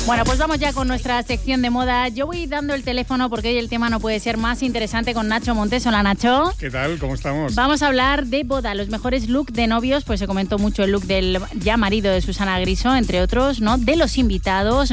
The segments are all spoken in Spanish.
Bueno, pues vamos ya con nuestra sección de moda. Yo voy dando el teléfono porque hoy el tema no puede ser más interesante con Nacho Montes. Hola, Nacho. ¿Qué tal? ¿Cómo estamos? Vamos a hablar de boda, los mejores looks de novios. Pues se comentó mucho el look del ya marido de Susana Griso, entre otros, ¿no? De los invitados,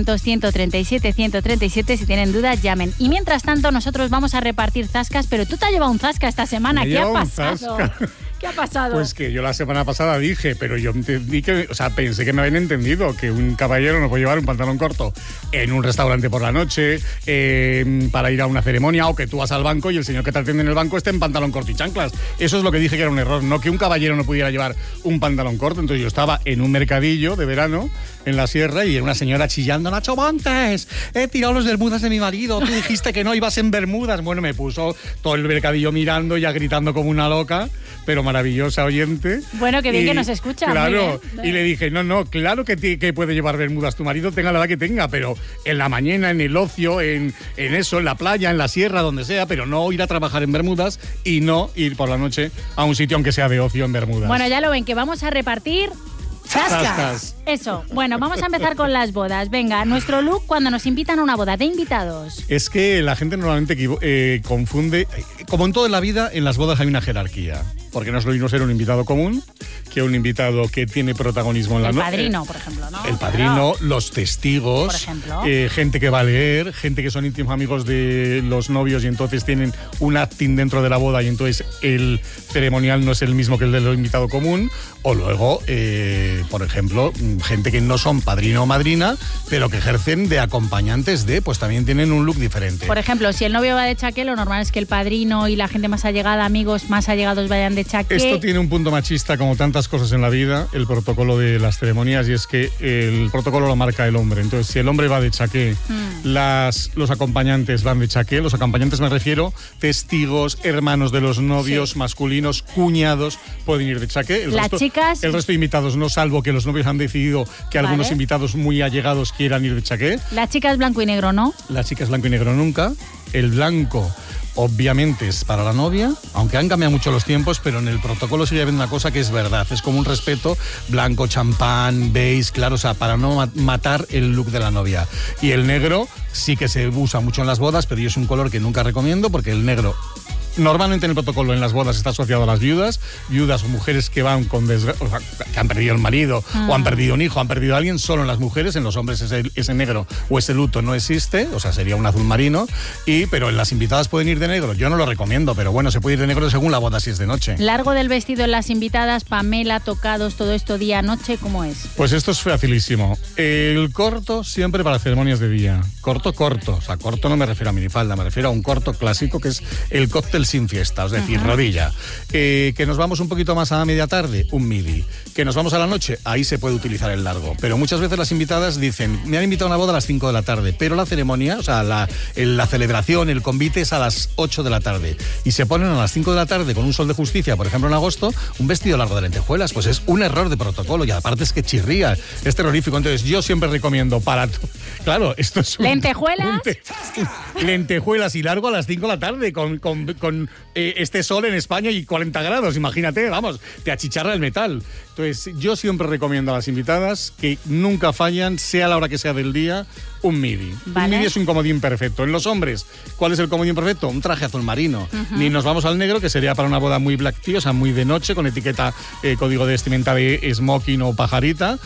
900-137-137. Si tienen dudas, llamen. Y mientras tanto, nosotros vamos a repartir zascas, pero tú te has llevado un zasca esta semana. ¿Qué ha pasado? ¿Qué ha pasado? Pues que yo la semana pasada dije, pero yo entendí que, o sea, pensé que me habían entendido que un caballero no puede llevar un pantalón corto en un restaurante por la noche, para ir a una ceremonia, o que tú vas al banco y el señor que te atiende en el banco esté en pantalón corto y chanclas. Eso es lo que dije que era un error, no que un caballero no pudiera llevar un pantalón corto. Entonces yo estaba en un mercadillo de verano en la sierra y una señora chillando: Nacho Montes, he tirado los bermudas de mi marido, tú dijiste que no ibas en bermudas. Bueno, me puso todo el mercadillo mirando, ya gritando como una loca, pero maravillosa oyente. Bueno, qué bien que nos escucha. Claro, y le dije, no, claro que puede llevar bermudas tu marido, tenga la edad que tenga, pero en la mañana, en el ocio, en eso, en la playa, en la sierra, donde sea, pero no ir a trabajar en bermudas y no ir por la noche a un sitio aunque sea de ocio en bermudas. Bueno, ya lo ven, que vamos a repartir zascas. Eso. Bueno, vamos a empezar con las bodas. Venga, nuestro look cuando nos invitan a una boda de invitados. Es que la gente normalmente confunde, como en toda la vida, en las bodas hay una jerarquía. Porque no es lo mismo ser un invitado común que un invitado que tiene protagonismo en la noche. El padrino, por ejemplo, ¿no? El padrino, los testigos, por ejemplo. Gente que va a leer, gente que son íntimos amigos de los novios y entonces tienen un acting dentro de la boda y entonces el ceremonial no es el mismo que el del invitado común. O luego, por ejemplo, gente que no son padrino o madrina, pero que ejercen de acompañantes de, pues también tienen un look diferente. Por ejemplo, si el novio va de chaqué, lo normal es que el padrino y la gente más allegada, amigos más allegados, vayan de chaqué. Esto tiene un punto machista, como tantas cosas en la vida, el protocolo de las ceremonias, y es que el protocolo lo marca el hombre. Entonces, si el hombre va de chaqué, los acompañantes van de chaqué. Los acompañantes me refiero testigos, hermanos de los novios, sí, masculinos, cuñados, pueden ir de chaqué. El resto de invitados no, salvo que los novios han decidido que algunos invitados muy allegados quieran ir de chaqué. La chica es blanco y negro, ¿no? La chica es blanco y negro nunca. El blanco obviamente es para la novia, aunque han cambiado mucho los tiempos, pero en el protocolo sigue habiendo una cosa que es verdad, es como un respeto: blanco, champán, beige, claro, o sea, para no matar el look de la novia. Y el negro sí que se usa mucho en las bodas, pero yo es un color que nunca recomiendo, porque el negro normalmente en el protocolo en las bodas está asociado a las viudas o mujeres que van con que han perdido el marido o han perdido un hijo, han perdido a alguien. Solo en las mujeres, en los hombres ese negro o ese luto no existe, o sea, sería un azul marino, pero en las invitadas pueden ir de negro. Yo no lo recomiendo, pero bueno, se puede ir de negro según la boda si es de noche. Largo del vestido en las invitadas, Pamela, tocados, todo esto día, noche, ¿cómo es? Pues esto es facilísimo. El corto siempre para ceremonias de día. Corto, o sea, corto no me refiero a minifalda, me refiero a un corto clásico que es el cóctel sin fiesta, es decir, rodilla. Que nos vamos un poquito más a media tarde, un midi. Que nos vamos a la noche, ahí se puede utilizar el largo. Pero muchas veces las invitadas dicen: me han invitado a una boda a las 5 de la tarde, pero la ceremonia, o sea, la celebración, el convite es a las 8 de la tarde. Y se ponen a las 5 de la tarde con un sol de justicia, por ejemplo en agosto, un vestido largo de lentejuelas. Pues es un error de protocolo y aparte es que chirría, es terrorífico. Entonces yo siempre recomiendo claro, esto es ¿lentejuelas? Lentejuelas y largo a las 5 de la tarde con este sol en España y 40 grados, imagínate, vamos, te achicharra el metal. Entonces yo siempre recomiendo a las invitadas que nunca fallan, sea la hora que sea del día, un midi. ¿Vale? Un midi es un comodín perfecto. En los hombres, ¿cuál es el comodín perfecto? Un traje azul marino. Ni nos vamos al negro, que sería para una boda muy black tea, o sea, muy de noche, con etiqueta, código de vestimenta de smoking o pajarita.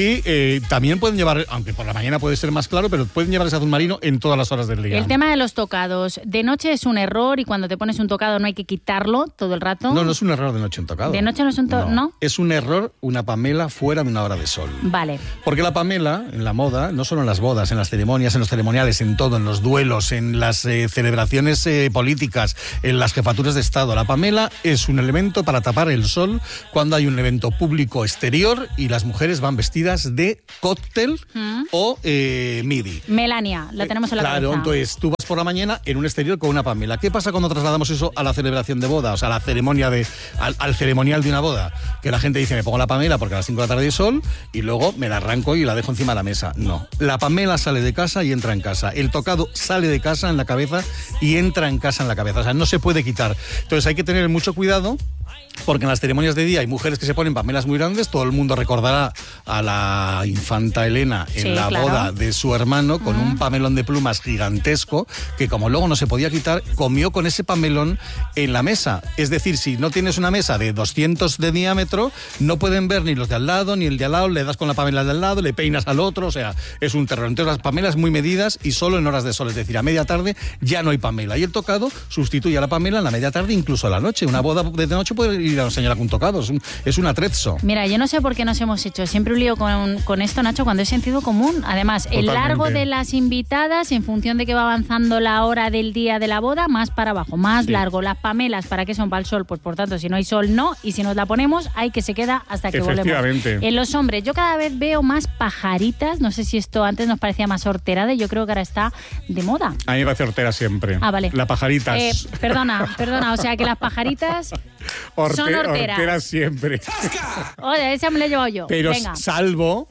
Y también pueden llevar, aunque por la mañana puede ser más claro, pero pueden llevar ese azul marino en todas las horas del día. El tema de los tocados. De noche es un error y cuando te pones un tocado no hay que quitarlo todo el rato. No es un error de noche un tocado. ¿De noche no es un tocado? ¿No? Es un error una Pamela fuera de una hora de sol. Vale. Porque la Pamela, en la moda, no solo en las bodas, en las ceremonias, en los ceremoniales, en todo, en los duelos, en las celebraciones políticas, en las jefaturas de Estado, la Pamela es un elemento para tapar el sol cuando hay un evento público exterior y las mujeres van vestidas de cóctel o midi. Melania, lo tenemos en la cabeza. Claro, entonces tú vas por la mañana en un exterior con una Pamela. ¿Qué pasa cuando trasladamos eso a la celebración de boda? O sea, a la ceremonia al ceremonial de una boda. Que la gente dice: me pongo la Pamela porque a las 5 de la tarde hay sol y luego me la arranco y la dejo encima de la mesa. No. La Pamela sale de casa y entra en casa. El tocado sale de casa en la cabeza y entra en casa en la cabeza. O sea, no se puede quitar. Entonces hay que tener mucho cuidado Porque en las ceremonias de día hay mujeres que se ponen pamelas muy grandes. Todo el mundo recordará a la infanta Elena en la boda de su hermano con un pamelón de plumas gigantesco que, como luego no se podía quitar, comió con ese pamelón en la mesa. Es decir, si no tienes una mesa de 200 de diámetro, no pueden ver ni los de al lado ni el de al lado. Le das con la pamela de al lado, le peinas al otro, o sea, es un terror. Entonces las pamelas muy medidas y solo en horas de sol, es decir, a media tarde ya no hay pamela. Y el tocado sustituye a la pamela en la media tarde, incluso a la noche. Una boda de noche puede ir a una señora con tocado, es un atrezzo. Mira, yo no sé por qué nos hemos hecho siempre un lío con esto, Nacho, cuando es sentido común. Además, totalmente. El largo de las invitadas, en función de que va avanzando la hora del día de la boda, más para abajo, más largo. Las pamelas, ¿para qué son? Para el sol. Pues por tanto, si no hay sol, no. Y si nos la ponemos, hay que se queda hasta que volvemos. En los hombres, yo cada vez veo más pajaritas. No sé si esto antes nos parecía más horterada y yo creo que ahora está de moda. A mí me parece hortera siempre. Ah, vale. La pajaritas. Perdona, o sea que las pajaritas son horteras siempre. Oye, esa me la he llevado yo. Pero venga. salvo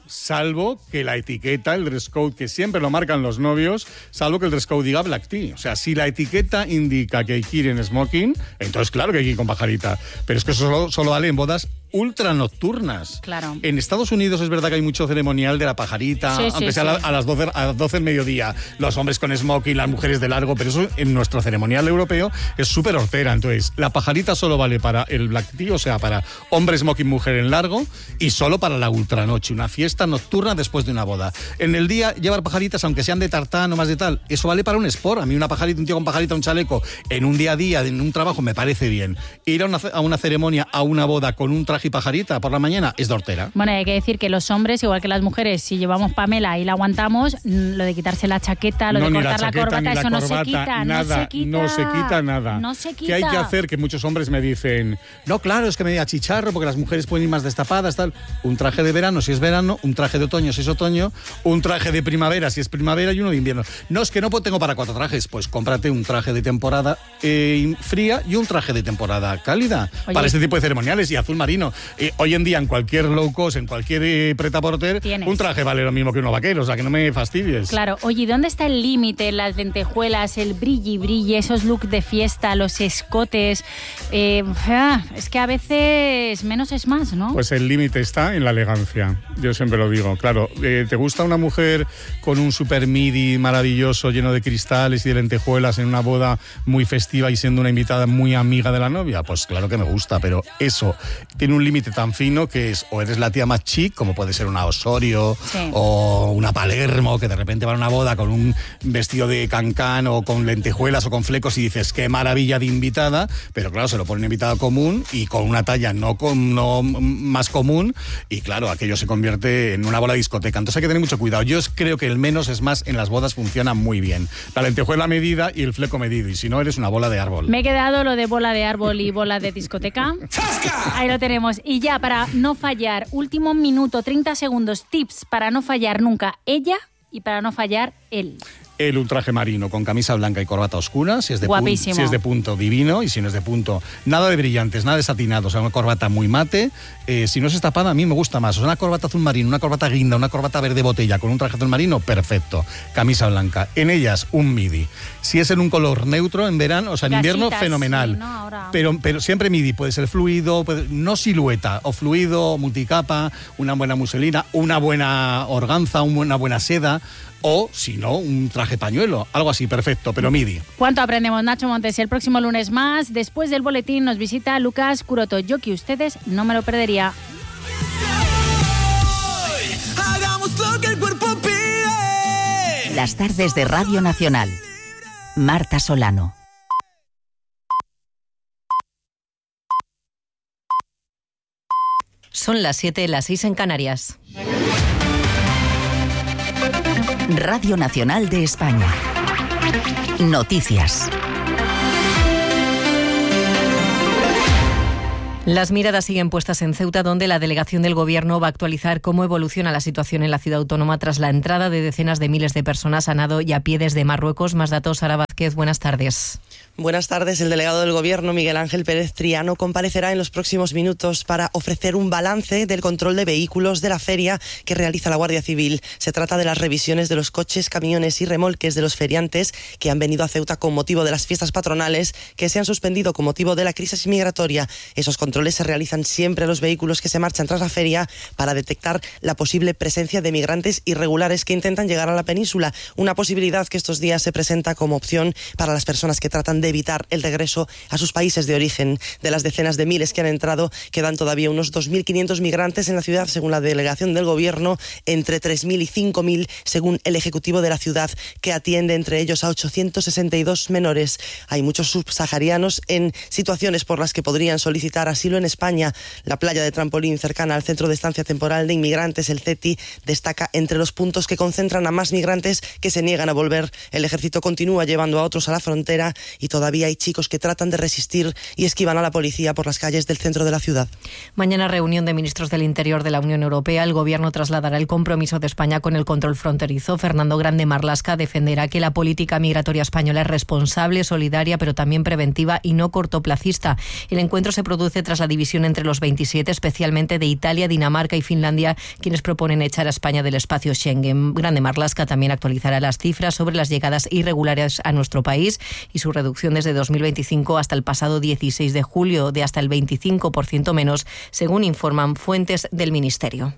que la etiqueta, el dress code, que siempre lo marcan los novios, salvo que el dress code diga black tea. O sea, si la etiqueta indica que hay que ir en smoking, entonces claro que hay que ir con pajarita. Pero es que eso solo vale en bodas ultra nocturnas. Claro. En Estados Unidos es verdad que hay mucho ceremonial de la pajarita, aunque sea a las 12 del mediodía, los hombres con smoking, las mujeres de largo, pero eso en nuestro ceremonial europeo es súper hortera. Entonces, la pajarita solo vale para el black tea, o sea, para hombre smoking, mujer en largo, y solo para la ultranoche, una fiesta nocturna después de una boda. En el día, llevar pajaritas, aunque sean de tartán o más de tal, eso vale para un sport. A mí una pajarita, un tío con pajarita, un chaleco, en un día a día, en un trabajo, me parece bien. Ir a una ceremonia, a una boda con un traje y pajarita por la mañana es de hortera. Bueno, hay que decir que los hombres, igual que las mujeres, si llevamos pamela y la aguantamos, lo de quitarse la chaqueta, lo de cortar la corbata, eso no se quita. Nada, no se quita nada. No se quita. ¿Qué hay que hacer? Que muchos hombres me dicen, no, claro, es que me da chicharro porque las mujeres pueden ir más destapadas, tal. Un traje de verano si es verano, un traje de otoño si es otoño, un traje de primavera si es primavera y uno de invierno. No, es que no tengo para 4 trajes. Pues cómprate un traje de temporada fría y un traje de temporada cálida. Oye, para este tipo de ceremoniales. Y azul marino. Hoy en día en cualquier low cost, en cualquier prêt-à-porter, un traje vale lo mismo que uno vaquero, o sea que no me fastidies. Claro. Oye, ¿dónde está el límite? Las lentejuelas, el brilli, esos looks de fiesta, los escotes. Es que a veces menos es más, ¿no? Pues el límite está en la elegancia. Yo siempre lo digo. Claro, ¿te gusta una mujer con un super midi maravilloso, lleno de cristales y de lentejuelas en una boda muy festiva y siendo una invitada muy amiga de la novia? Pues claro que me gusta, pero eso tiene un límite tan fino que es, o eres la tía más chic, como puede ser una Osorio o una Palermo, que de repente va a una boda con un vestido de cancán o con lentejuelas o con flecos y dices, qué maravilla de invitada, pero claro, se lo pone una invitada común y con una talla no más común y claro, aquello se convierte en una bola de discoteca. Entonces hay que tener mucho cuidado. Yo creo que el menos es más en las bodas funciona muy bien. La lentejuela medida y el fleco medido, y si no, eres una bola de árbol. Me he quedado lo de bola de árbol y bola de discoteca. Ahí lo tenemos. Y ya, para no fallar, último minuto, 30 segundos, tips para no fallar nunca ella y para no fallar él. Un traje marino con camisa blanca y corbata oscura, si es de punto divino, y si no es de punto, nada de brillantes, nada de satinado, o sea, una corbata muy mate. Si no es estapada, a mí me gusta más. O sea, una corbata azul marino, una corbata guinda, una corbata verde botella con un traje azul marino, perfecto. Camisa blanca. En ellas, un midi. Si es en un color neutro, en verano, o sea, en invierno, fenomenal. Sí, ¿no? Ahora... pero siempre midi, puede ser fluido, no silueta, o fluido, multicapa, una buena muselina, una buena organza, una buena seda. O, si no, un traje pañuelo, algo así, perfecto, pero midi. ¿Cuánto aprendemos, Nacho Montes? El próximo lunes más, después del boletín, nos visita Lucas Curoto. Yo que ustedes no me lo perdería. Hagamos lo que el cuerpo pide. Las tardes de Radio Nacional. Marta Solano. Son las 7, las 6 en Canarias. Radio Nacional de España. Noticias. Las miradas siguen puestas en Ceuta, donde la delegación del Gobierno va a actualizar cómo evoluciona la situación en la ciudad autónoma tras la entrada de decenas de miles de personas a nado y a pie desde Marruecos. Más datos, Sara Vázquez, buenas tardes. Buenas tardes. El delegado del Gobierno, Miguel Ángel Pérez Triano, comparecerá en los próximos minutos para ofrecer un balance del control de vehículos de la feria que realiza la Guardia Civil. Se trata de las revisiones de los coches, camiones y remolques de los feriantes que han venido a Ceuta con motivo de las fiestas patronales que se han suspendido con motivo de la crisis migratoria. Esos controles controles se realizan siempre a los vehículos que se marchan tras la feria para detectar la posible presencia de migrantes irregulares que intentan llegar a la península, una posibilidad que estos días se presenta como opción para las personas que tratan de evitar el regreso a sus países de origen. De las decenas de miles que han entrado, quedan todavía unos 2.500 migrantes en la ciudad, según la delegación del Gobierno, entre 3.000 y 5.000, según el Ejecutivo de la ciudad, que atiende entre ellos a 862 menores. Hay muchos subsaharianos en situaciones por las que podrían solicitar asilo en España. La playa de Trampolín, cercana al Centro de Estancia Temporal de Inmigrantes, el CETI, destaca entre los puntos que concentran a más migrantes que se niegan a volver. El ejército continúa llevando a otros a la frontera y todavía hay chicos que tratan de resistir y esquivan a la policía por las calles del centro de la ciudad. Mañana reunión de ministros del Interior de la Unión Europea. El Gobierno trasladará el compromiso de España con el control fronterizo. Fernando Grande Marlaska defenderá que la política migratoria española es responsable, solidaria, pero también preventiva y no cortoplacista. El encuentro se produce tras la división entre los 27, especialmente de Italia, Dinamarca y Finlandia, quienes proponen echar a España del espacio Schengen. Grande Marlaska también actualizará las cifras sobre las llegadas irregulares a nuestro país y su reducción desde 2025 hasta el pasado 16 de julio de hasta el 25% menos, según informan fuentes del Ministerio.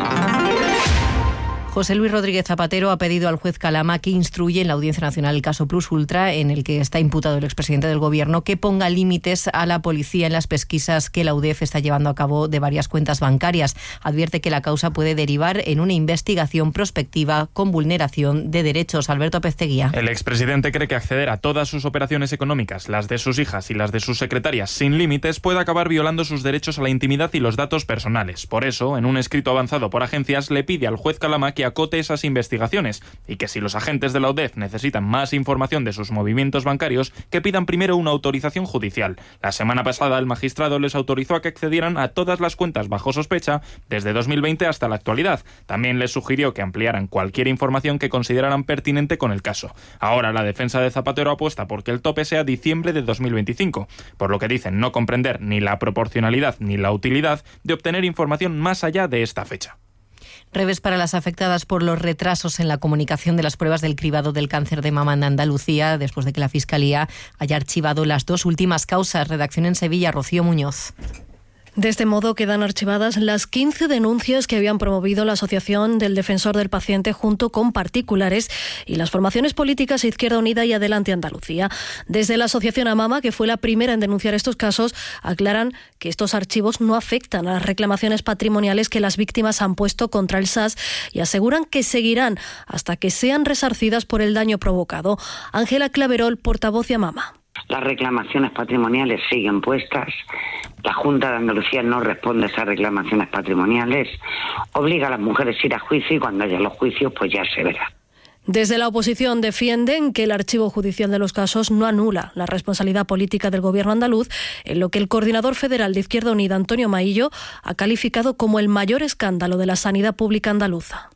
José Luis Rodríguez Zapatero ha pedido al juez Calama, que instruye en la Audiencia Nacional el caso Plus Ultra, en el que está imputado el expresidente del Gobierno, que ponga límites a la policía en las pesquisas que la UDEF está llevando a cabo de varias cuentas bancarias. Advierte que la causa puede derivar en una investigación prospectiva con vulneración de derechos. Alberto Pezteguía. El expresidente cree que acceder a todas sus operaciones económicas, las de sus hijas y las de sus secretarias, sin límites, puede acabar violando sus derechos a la intimidad y los datos personales. Por eso, en un escrito avanzado por agencias, le pide al juez Calama que acote esas investigaciones y que si los agentes de la UDEF necesitan más información de sus movimientos bancarios, que pidan primero una autorización judicial. La semana pasada el magistrado les autorizó a que accedieran a todas las cuentas bajo sospecha desde 2020 hasta la actualidad. También les sugirió que ampliaran cualquier información que consideraran pertinente con el caso. Ahora la defensa de Zapatero apuesta porque el tope sea diciembre de 2025, por lo que dicen no comprender ni la proporcionalidad ni la utilidad de obtener información más allá de esta fecha. Revés para las afectadas por los retrasos en la comunicación de las pruebas del cribado del cáncer de mama en Andalucía, después de que la Fiscalía haya archivado las dos últimas causas. Redacción en Sevilla, Rocío Muñoz. De este modo quedan archivadas las 15 denuncias que habían promovido la Asociación del Defensor del Paciente junto con particulares y las formaciones políticas Izquierda Unida y Adelante Andalucía. Desde la Asociación AMAMA, que fue la primera en denunciar estos casos, aclaran que estos archivos no afectan a las reclamaciones patrimoniales que las víctimas han puesto contra el SAS y aseguran que seguirán hasta que sean resarcidas por el daño provocado. Ángela Claverol, portavoz de AMAMA. Las reclamaciones patrimoniales siguen puestas. La Junta de Andalucía no responde a esas reclamaciones patrimoniales. Obliga a las mujeres a ir a juicio y cuando haya los juicios pues ya se verá. Desde la oposición defienden que el archivo judicial de los casos no anula la responsabilidad política del Gobierno andaluz, en lo que el coordinador federal de Izquierda Unida, Antonio Maillo, ha calificado como el mayor escándalo de la sanidad pública andaluza.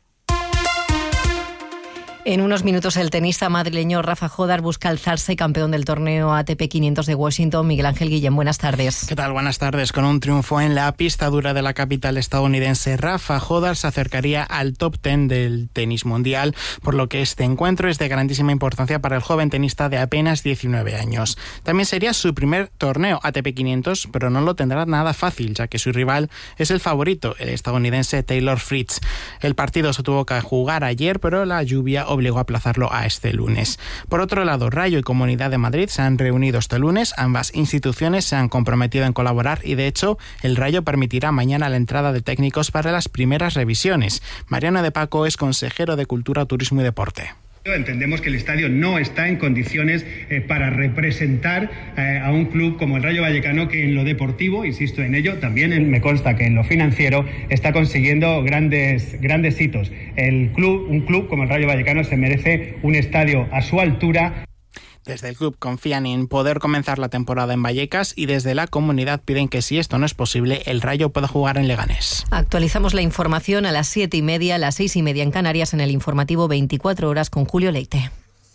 En unos minutos el tenista madrileño Rafa Jodar busca alzarse campeón del torneo ATP 500 de Washington. Miguel Ángel Guillén, buenas tardes. ¿Qué tal? Buenas tardes. Con un triunfo en la pista dura de la capital estadounidense, Rafa Jodar se acercaría al top 10 del tenis mundial, por lo que este encuentro es de grandísima importancia para el joven tenista de apenas 19 años. También sería su primer torneo ATP 500, pero no lo tendrá nada fácil, ya que su rival es el favorito, el estadounidense Taylor Fritz. El partido se tuvo que jugar ayer, pero la lluvia obligó a aplazarlo a este lunes. Por otro lado, Rayo y Comunidad de Madrid se han reunido este lunes. Ambas instituciones se han comprometido en colaborar y, de hecho, el Rayo permitirá mañana la entrada de técnicos para las primeras revisiones. Mariano de Paco es consejero de Cultura, Turismo y Deporte. Entendemos que el estadio no está en condiciones para representar a un club como el Rayo Vallecano, que en lo deportivo, insisto en ello, también me consta que en lo financiero está consiguiendo grandes hitos. Un club como el Rayo Vallecano se merece un estadio a su altura. Desde el club confían en poder comenzar la temporada en Vallecas y desde la comunidad piden que, si esto no es posible, el Rayo pueda jugar en Leganés. Actualizamos la información a las 7:30, a las 6:30 en Canarias, en el informativo 24 horas con Julio Leite.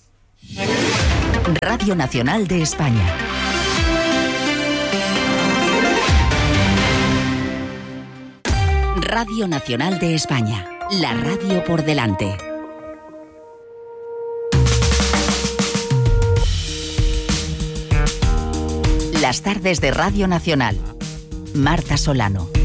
Radio Nacional de España. Radio Nacional de España. La radio por delante. Las tardes de Radio Nacional. Marta Solano.